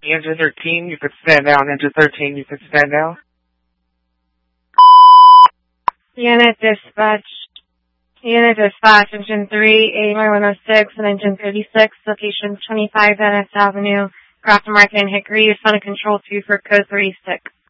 Engine 13, you could stand down. Engine 13, you could stand down. Unit dispatch, Engine 3, A106 and Engine 36, location 25 Venice Avenue, Grafton Market and Hickory. You're on a control 2 for code 36.